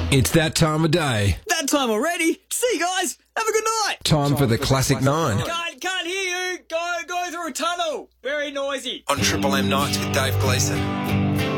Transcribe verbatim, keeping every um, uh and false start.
It's that time of day. That time already? See you guys. Have a good night. Time, time for the for Classic, the classic Nine. Can't, can't hear you. Go, go through a tunnel. Very noisy. On Triple M Nights with Dave Gleeson.